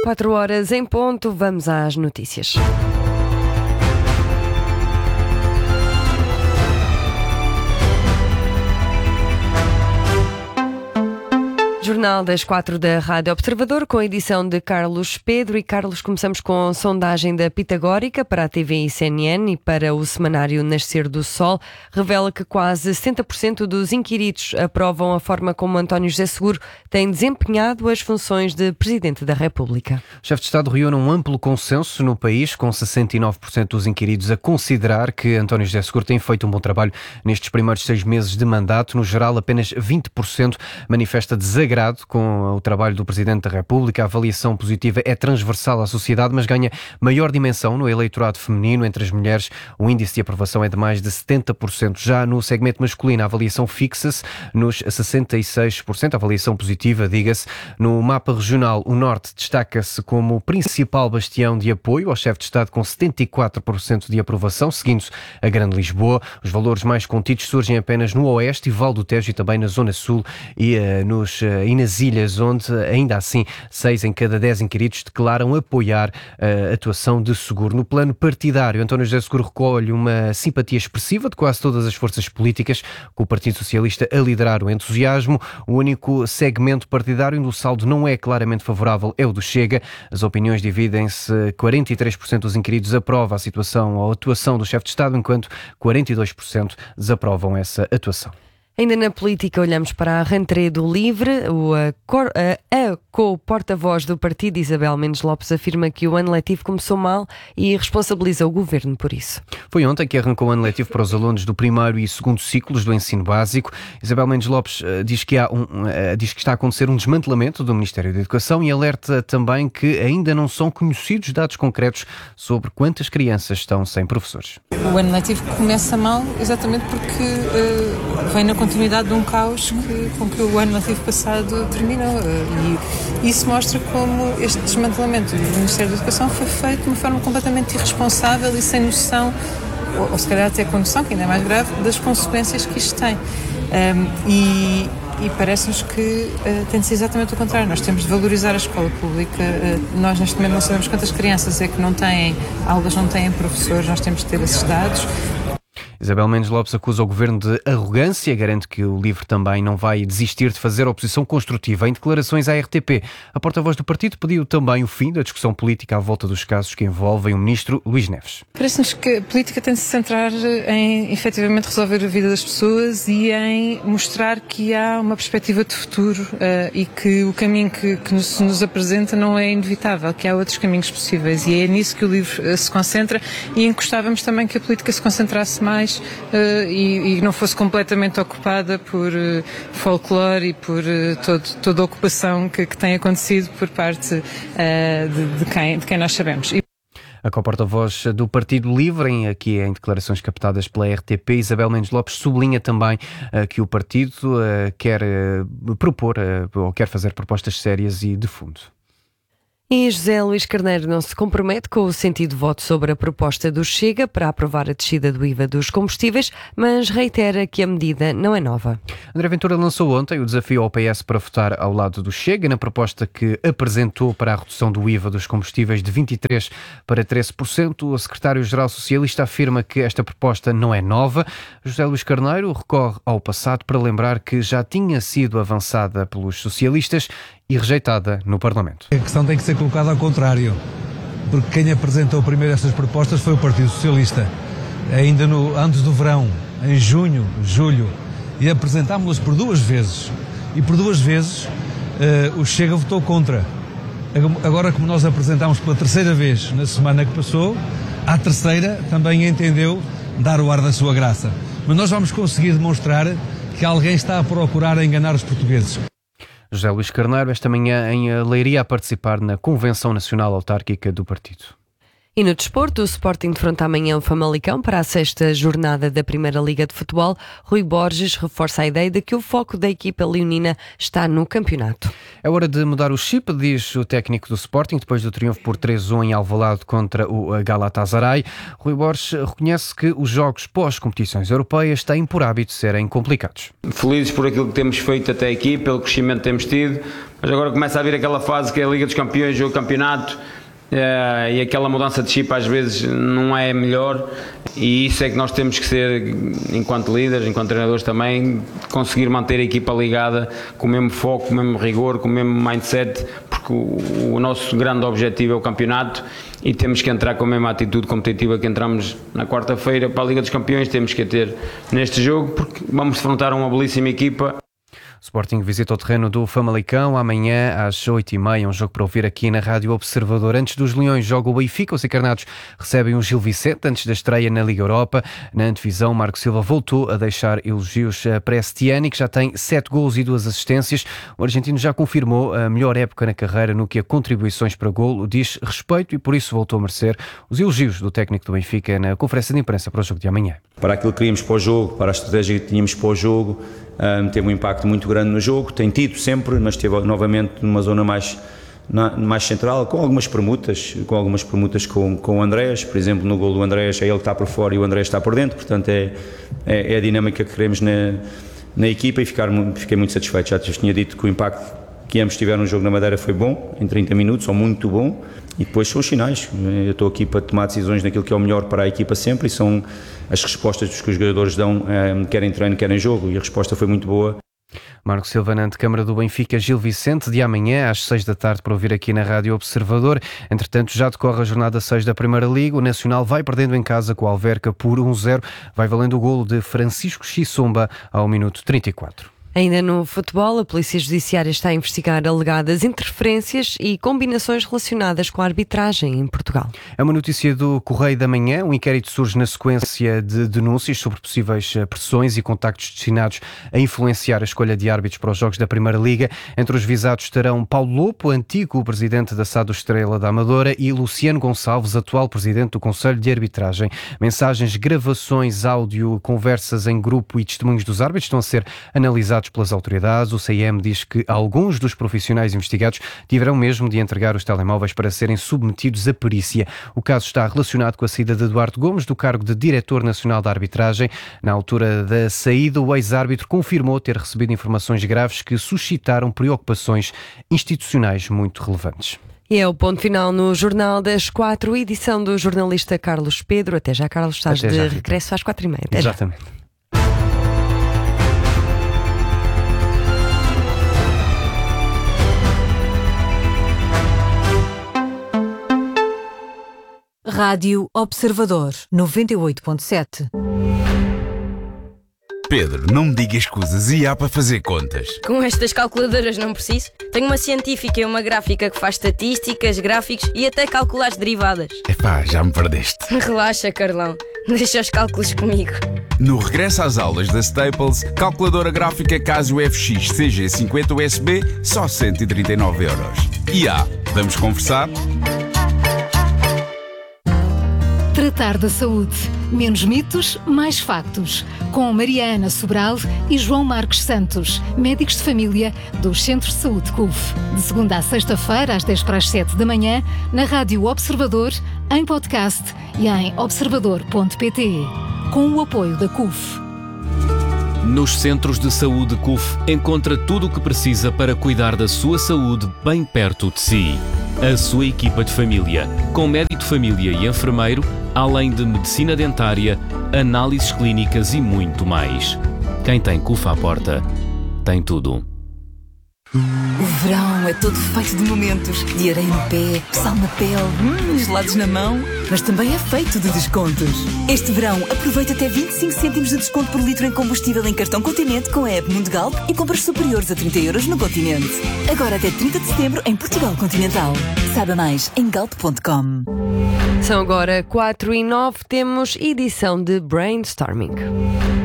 4 horas em ponto, vamos às notícias. Jornal das 4 da Rádio Observador, com a edição de Carlos Pedro. E Carlos, começamos com a sondagem da Pitagórica para a TV e CNN e para o semanário Nascer do Sol. Revela que quase 70% dos inquiridos aprovam a forma como António José Seguro tem desempenhado as funções de Presidente da República. O chefe de Estado reúne um amplo consenso no país, com 69% dos inquiridos a considerar que António José Seguro tem feito um bom trabalho nestes primeiros 6 meses de mandato. No geral, apenas 20% manifesta desagrado com o trabalho do Presidente da República. A avaliação positiva é transversal à sociedade, mas ganha maior dimensão no eleitorado feminino. Entre as mulheres, o índice de aprovação é de mais de 70%. Já no segmento masculino, a avaliação fixa-se nos 66%. A avaliação positiva, diga-se. No mapa regional, o Norte destaca-se como o principal bastião de apoio ao chefe de Estado, com 74% de aprovação, seguindo a Grande Lisboa. Os valores mais contidos surgem apenas no Oeste e Val do Tejo, e também na Zona Sul e nas ilhas, onde ainda assim 6 em cada 10 inquiridos declaram apoiar a atuação de Seguro. No plano partidário, António José Seguro recolhe uma simpatia expressiva de quase todas as forças políticas, com o Partido Socialista a liderar o entusiasmo. O único segmento partidário onde o saldo não é claramente favorável é o do Chega. As opiniões dividem-se: 43% dos inquiridos aprova a situação ou a atuação do chefe de Estado, enquanto 42% desaprovam essa atuação. Ainda na política, olhamos para a rentrée do LIVRE. A co-porta-voz do partido, Isabel Mendes Lopes, afirma que o ano letivo começou mal e responsabiliza o governo por isso. Foi ontem que arrancou o ano letivo para os alunos do primeiro e segundo ciclos do ensino básico. Isabel Mendes Lopes diz que está a acontecer um desmantelamento do Ministério da Educação e alerta também que ainda não são conhecidos dados concretos sobre quantas crianças estão sem professores. O ano letivo começa mal exatamente porque vem na continuidade de um caos com que o ano letivo passado terminou. E isso mostra como este desmantelamento do Ministério da Educação foi feito de uma forma completamente irresponsável e sem noção, ou se calhar até com noção, que ainda é mais grave, das consequências que isto tem. E parece-nos que tem de ser exatamente o contrário. Nós temos de valorizar a escola pública. Nós neste momento não sabemos quantas crianças é que não têm aulas, não têm professores. Nós temos de ter esses dados. Isabel Mendes Lopes acusa o governo de arrogância, garante que o LIVRE também não vai desistir de fazer oposição construtiva. Em declarações à RTP, a porta-voz do partido pediu também o fim da discussão política à volta dos casos que envolvem o ministro Luís Neves. Parece-nos que a política tem de se centrar em efetivamente resolver a vida das pessoas e em mostrar que há uma perspectiva de futuro e que o caminho que nos apresenta não é inevitável, que há outros caminhos possíveis, e é nisso que o LIVRE se concentra, e gostávamos também que a política se concentrasse mais e não fosse completamente ocupada por folclore e por toda a ocupação que tem acontecido por parte de quem nós sabemos. A co-porta-voz do Partido LIVRE, aqui em declarações captadas pela RTP, Isabel Mendes Lopes, sublinha também que o partido quer propor ou quer fazer propostas sérias e de fundo. E José Luís Carneiro não se compromete com o sentido de voto sobre a proposta do Chega para aprovar a descida do IVA dos combustíveis, mas reitera que a medida não é nova. André Ventura lançou ontem o desafio ao PS para votar ao lado do Chega na proposta que apresentou para a redução do IVA dos combustíveis de 23% para 13%. O secretário-geral socialista afirma que esta proposta não é nova. José Luís Carneiro recorre ao passado para lembrar que já tinha sido avançada pelos socialistas e rejeitada no Parlamento. A questão tem que ser colocada ao contrário, porque quem apresentou primeiro estas propostas foi o Partido Socialista, ainda antes do verão, em junho, julho, e apresentámos-las por 2 vezes, e por 2 vezes o Chega votou contra. Agora, como nós apresentámos pela 3ª vez na semana que passou, à 3ª também entendeu dar o ar da sua graça. Mas nós vamos conseguir demonstrar que alguém está a procurar enganar os portugueses. José Luís Carneiro, esta manhã em Leiria, a participar na Convenção Nacional Autárquica do partido. E no desporto, o Sporting defronta amanhã o Famalicão para a 6ª jornada da Primeira Liga de Futebol. Rui Borges reforça a ideia de que o foco da equipa leonina está no campeonato. É hora de mudar o chip, diz o técnico do Sporting, depois do triunfo por 3-1 em Alvalade contra o Galatasaray. Rui Borges reconhece que os jogos pós-competições europeias têm por hábito serem complicados. Felizes por aquilo que temos feito até aqui, pelo crescimento que temos tido, mas agora começa a vir aquela fase que é a Liga dos Campeões, o campeonato, e aquela mudança de chip às vezes não é melhor, e isso é que nós temos que ser, enquanto líderes, enquanto treinadores também, conseguir manter a equipa ligada com o mesmo foco, com o mesmo rigor, com o mesmo mindset, porque o nosso grande objetivo é o campeonato e temos que entrar com a mesma atitude competitiva que entramos na quarta-feira para a Liga dos Campeões, temos que a ter neste jogo, porque vamos defrontar uma belíssima equipa. O Sporting visita o terreno do Famalicão amanhã às 8h30, um jogo para ouvir aqui na Rádio Observador. Antes dos Leões joga o Benfica, os encarnados recebem o Gil Vicente antes da estreia na Liga Europa. Na antevisão, Marco Silva voltou a deixar elogios para Estiani, que já tem 7 golos e 2 assistências. O argentino já confirmou a melhor época na carreira no que a contribuições para golo diz respeito e por isso voltou a merecer os elogios do técnico do Benfica na conferência de imprensa para o jogo de amanhã. Para aquilo que queríamos para o jogo, para a estratégia que tínhamos para o jogo, teve um impacto muito grande no jogo, tem tido sempre, mas esteve novamente numa zona mais central, com algumas permutas com o Andrés. Por exemplo, no gol do Andrés é ele que está por fora e o Andrés está por dentro, portanto é a dinâmica que queremos na equipa e fiquei muito satisfeito. Já tinha dito que o impacto que ambos tiveram no jogo na Madeira foi bom, em 30 minutos, ou muito bom, e depois são os sinais. Eu estou aqui para tomar decisões naquilo que é o melhor para a equipa sempre, e são as respostas que os jogadores dão, quer em treino, quer em jogo, e a resposta foi muito boa. Marco Silva na antecâmara do Benfica, Gil Vicente, de amanhã às 6 da tarde para ouvir aqui na Rádio Observador. Entretanto, já decorre a jornada 6 da Primeira Liga. O Nacional vai perdendo em casa com o Alverca por 1-0. Vai valendo o golo de Francisco Xissomba ao minuto 34. Ainda no futebol, a Polícia Judiciária está a investigar alegadas interferências e combinações relacionadas com a arbitragem em Portugal. É uma notícia do Correio da Manhã. Um inquérito surge na sequência de denúncias sobre possíveis pressões e contactos destinados a influenciar a escolha de árbitros para os jogos da Primeira Liga. Entre os visados estarão Paulo Lopo, antigo presidente da SAD Estrela da Amadora, e Luciano Gonçalves, atual presidente do Conselho de Arbitragem. Mensagens, gravações, áudio, conversas em grupo e testemunhos dos árbitros estão a ser analisados pelas autoridades. O CIM diz que alguns dos profissionais investigados tiveram mesmo de entregar os telemóveis para serem submetidos à perícia. O caso está relacionado com a saída de Eduardo Gomes do cargo de Diretor Nacional da Arbitragem. Na altura da saída, o ex-árbitro confirmou ter recebido informações graves que suscitaram preocupações institucionais muito relevantes. E é o ponto final no Jornal das 4, edição do jornalista Carlos Pedro. Até já, Carlos, estás de regresso às 4h30. Exatamente. Rádio Observador 98.7. Pedro, não me digas escusas e há para fazer contas. Com estas calculadoras não preciso. Tenho uma científica e uma gráfica que faz estatísticas, gráficos e até calcular as derivadas. Epá, já me perdeste. Relaxa, Carlão. Deixa os cálculos comigo. No regresso às aulas da Staples, calculadora gráfica caso FX CG50 USB, só 139€. E vamos conversar? Tratar da saúde. Menos mitos, mais factos. Com Mariana Sobral e João Marcos Santos, médicos de família dos Centros de Saúde CUF. De segunda a sexta-feira, às 10:07 da manhã, na Rádio Observador, em podcast e em observador.pt. Com o apoio da CUF. Nos Centros de Saúde CUF encontra tudo o que precisa para cuidar da sua saúde bem perto de si. A sua equipa de família, com médico de família e enfermeiro, além de medicina dentária, análises clínicas e muito mais. Quem tem CUF à porta, tem tudo. O verão é todo feito de momentos, de areia no pé, sal na pele, gelados na mão, mas também é feito de descontos. Este verão aproveita até 25 cêntimos de desconto por litro em combustível em cartão Continente com a app Mundo Galp e compras superiores a 30€ no Continente. Agora até 30 de setembro em Portugal Continental. Saiba mais em galp.com. São agora 4h09, temos edição de Brainstorming.